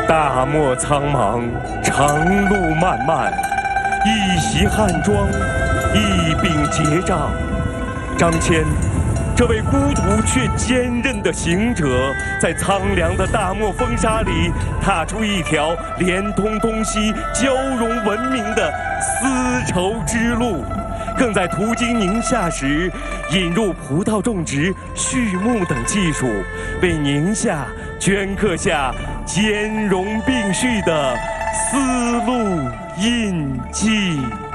大漠苍茫，长路漫漫，一袭汉装，一柄结杖。张骞，这位孤独却坚韧的行者，在苍凉的大漠风沙里，踏出一条连通东西、交融文明的丝绸之路。更在途经宁夏时，引入葡萄种植、畜牧等技术，为宁夏镌刻下兼容并蓄的丝路印记。